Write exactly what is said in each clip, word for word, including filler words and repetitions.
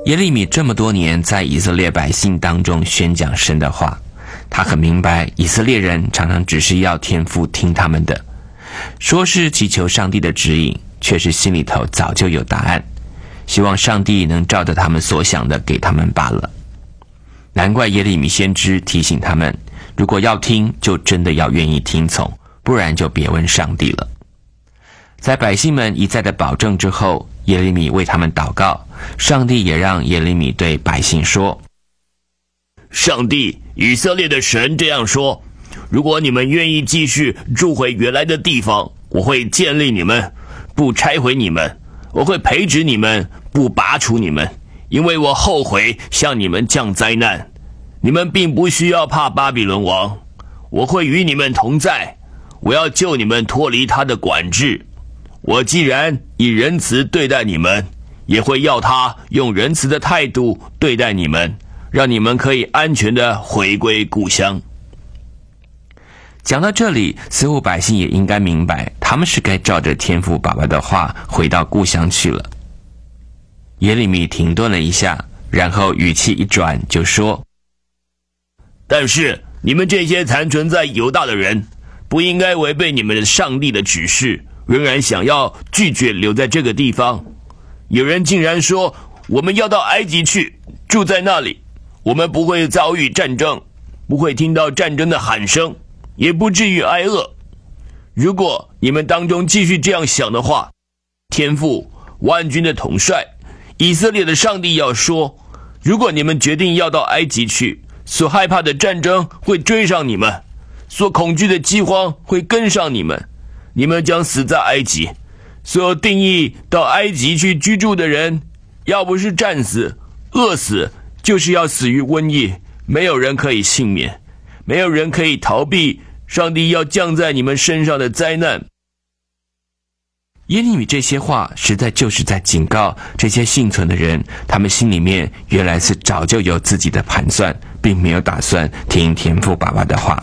耶利米这么多年在以色列百姓当中宣讲神的话，他很明白以色列人常常只是要天父听他们的，说是祈求上帝的指引，却是心里头早就有答案，希望上帝能照着他们所想的给他们罢了。难怪耶利米先知提醒他们，如果要听，就真的要愿意听从，不然就别问上帝了。在百姓们一再的保证之后，耶利米为他们祷告，上帝也让耶利米对百姓说： 上帝以色列的神这样说，如果你们愿意继续住回原来的地方，我会建立你们，不拆毁你们，我会培植你们，不拔除你们，因为我后悔向你们降灾难。你们并不需要怕巴比伦王，我会与你们同在，我要救你们脱离他的管制。我既然以仁慈对待你们，也会要他用仁慈的态度对待你们，让你们可以安全地回归故乡。 讲到这里，似乎百姓也应该明白，他们是该照着天父爸爸的话回到故乡去了。耶利米停顿了一下，然后语气一转就说： 但是你们这些残存在犹大的人，不应该违背你们的上帝的指示，仍然想要拒绝留在这个地方。有人竟然说，我们要到埃及去，住在那里，我们不会遭遇战争，不会听到战争的喊声，也不至于挨饿。如果你们当中继续这样想的话，天父万军的统帅以色列的上帝要说，如果你们决定要到埃及去，所害怕的战争会追上你们，所恐惧的饥荒会跟上你们，你们将死在埃及。所有定义到埃及去居住的人，要不是战死、饿死，就是要死于瘟疫，没有人可以幸免，没有人可以逃避上帝要降在你们身上的灾难。 耶利米这些话实在就是在警告这些幸存的人，他们心里面原来是早就有自己的盘算，并没有打算听天父爸爸的话。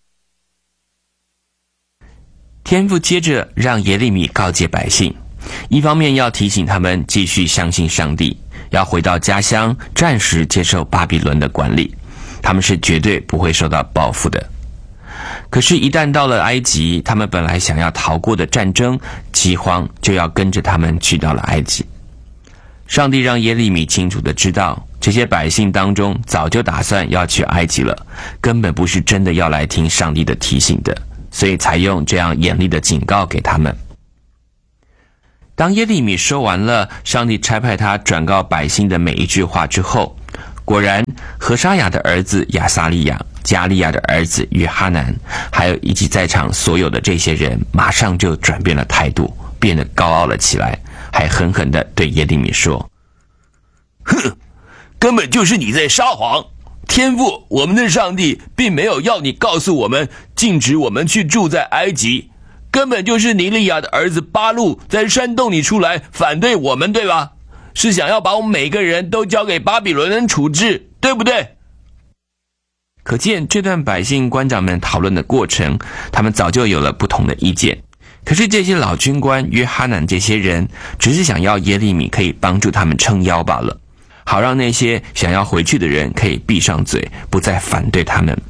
天父接着让耶利米告诫百姓，一方面要提醒他们继续相信上帝，要回到家乡暂时接受巴比伦的管理，他们是绝对不会受到报复的。可是一旦到了埃及，他们本来想要逃过的战争、饥荒，就要跟着他们去到了埃及。上帝让耶利米清楚地知道，这些百姓当中早就打算要去埃及了，根本不是真的要来听上帝的提醒的，所以才用这样严厉的警告给他们。当耶利米说完了上帝差派他转告百姓的每一句话之后，果然何沙雅的儿子亚撒利雅、加利亚的儿子约哈南，还有以及在场所有的这些人，马上就转变了态度，变得高傲了起来，还狠狠地对耶利米说： 哼，根本就是你在撒谎！天父，我们的上帝并没有要你告诉我们禁止我们去住在埃及，根本就是尼利亚的儿子巴路在煽动你出来反对我们，对吧？是想要把我们每个人都交给巴比伦人处置，对不对？ 可见这段百姓官长们讨论的过程，他们早就有了不同的意见。可是这些老军官约哈南这些人，只是想要耶利米可以帮助他们撑腰罢了，好让那些想要回去的人可以闭上嘴，不再反对他们。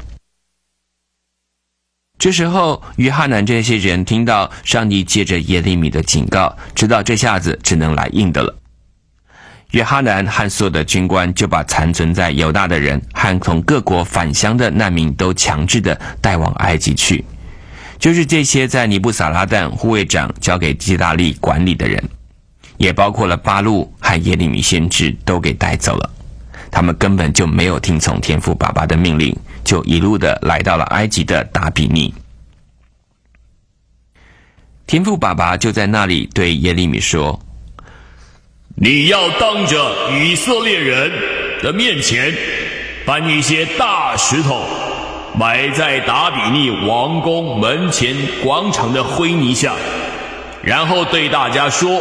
这时候约哈南这些人听到上帝借着耶利米的警告，知道这下子只能来硬的了。约哈南和所有的军官就把残存在犹大的人和从各国返乡的难民都强制的带往埃及去，就是这些在尼布撒拉旦护卫长交给基大利管理的人，也包括了巴路和耶利米先知都给带走了。他们根本就没有听从天父爸爸的命令，就一路的来到了埃及的达比尼。天父爸爸就在那里对耶利米说： 你要当着以色列人的面前，搬一些大石头，埋在达比尼王宫门前广场的灰泥下，然后对大家说：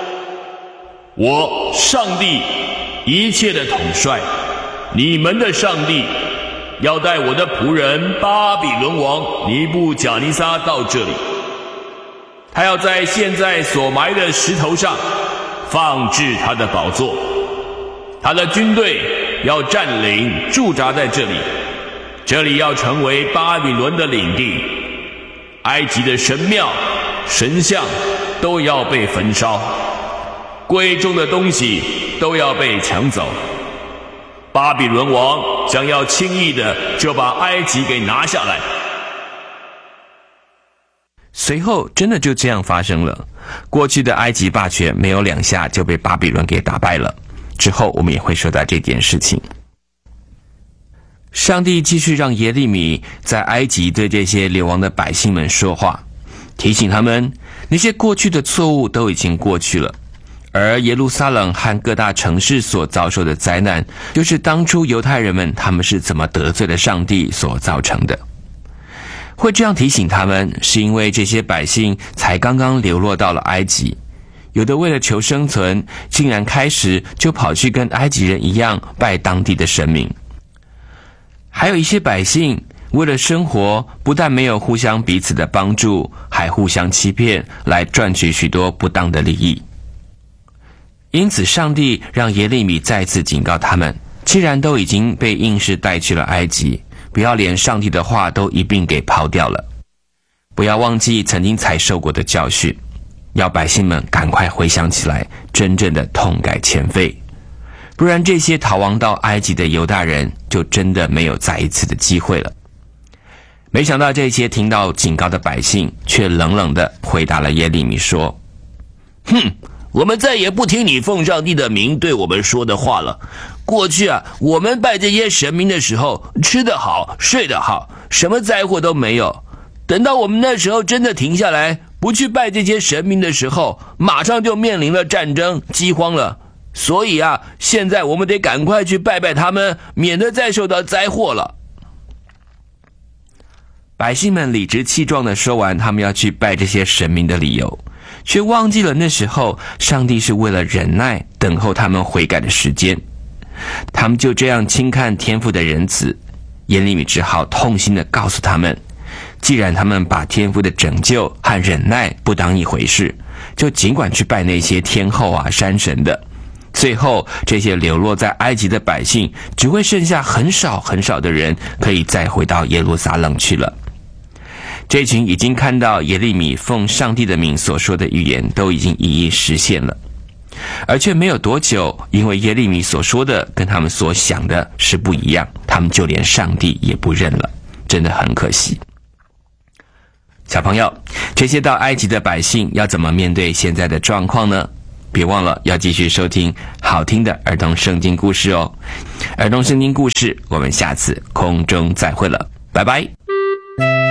我上帝一切的统帅，你们的上帝要带我的仆人巴比伦王尼布甲尼撒到这里，他要在现在所埋的石头上放置他的宝座， 他的军队要占领驻扎在这里，这里要成为巴比伦的领地。埃及的神庙、神像都要被焚烧，贵重的东西都要被抢走。巴比伦王将要轻易的就把埃及给拿下来。 随后真的就这样发生了，过去的埃及霸权没有两下就被巴比伦给打败了。之后我们也会说到这件事情。上帝继续让耶利米在埃及对这些流亡的百姓们说话，提醒他们那些过去的错误都已经过去了，而耶路撒冷和各大城市所遭受的灾难，就是当初犹太人们他们是怎么得罪了上帝所造成的。会这样提醒他们，是因为这些百姓才刚刚流落到了埃及，有的为了求生存，竟然开始就跑去跟埃及人一样拜当地的神明。还有一些百姓为了生活，不但没有互相彼此的帮助，还互相欺骗，来赚取许多不当的利益。因此上帝让耶利米再次警告他们，既然都已经被硬是带去了埃及，不要连上帝的话都一并给抛掉了，不要忘记曾经才受过的教训，要百姓们赶快回想起来，真正的痛改前非，不然这些逃亡到埃及的犹大人就真的没有再一次的机会了。没想到这些听到警告的百姓却冷冷地回答了耶利米说： 哼，我们再也不听你奉上帝的名对我们说的话了。过去啊，我们拜这些神明的时候，吃得好，睡得好，什么灾祸都没有。等到我们那时候真的停下来，不去拜这些神明的时候，马上就面临了战争、饥荒了。所以啊，现在我们得赶快去拜拜他们，免得再受到灾祸了。 百姓们理直气壮地说完他们要去拜这些神明的理由，却忘记了那时候上帝是为了忍耐等候他们悔改的时间。他们就这样轻看天父的仁慈，耶利米只好痛心地告诉他们，既然他们把天父的拯救和忍耐不当一回事，就尽管去拜那些天后啊、山神的。最后这些流落在埃及的百姓只会剩下很少很少的人可以再回到耶路撒冷去了。这群已经看到耶利米奉上帝的名所说的预言都已经一一实现了，而却没有多久，因为耶利米所说的跟他们所想的是不一样，他们就连上帝也不认了，真的很可惜。小朋友，这些到埃及的百姓要怎么面对现在的状况呢？别忘了要继续收听好听的儿童圣经故事哦。儿童圣经故事，我们下次空中再会了，拜拜。